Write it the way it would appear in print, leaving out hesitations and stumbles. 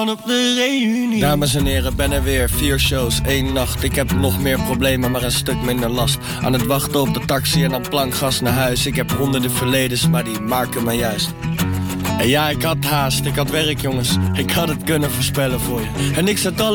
Op de reunie. Dames en heren, ben er weer. 4 shows, 1 nacht. Ik heb nog meer problemen, maar een stuk minder last. Aan het wachten op de taxi en dan plankgas naar huis. Ik heb honderden verledens, maar die maken me juist. En ja, ik had haast, ik had werk jongens. Ik had het kunnen voorspellen voor je. En ik zat al